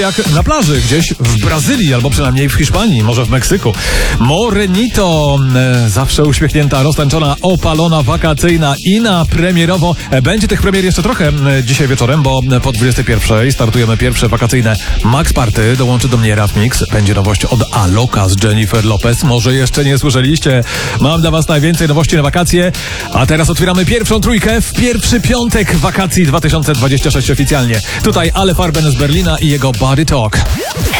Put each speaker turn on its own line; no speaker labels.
Jak na plaży, gdzieś w Brazylii, albo przynajmniej w Hiszpanii, może w Meksyku. Morenito, zawsze uśmiechnięta, roztańczona, opalona, wakacyjna i na premierowo. Będzie tych premier jeszcze trochę dzisiaj wieczorem, bo po 21 startujemy pierwsze wakacyjne Max Party. Dołączy do mnie Raf Mix. Będzie nowość od Aloka z Jennifer Lopez. Może jeszcze nie słyszeliście. Mam dla was najwięcej nowości na wakacje. A teraz otwieramy pierwszą trójkę w pierwszy piątek wakacji 2026 oficjalnie. Tutaj Ale Farben z Berlina i jego Body Talk.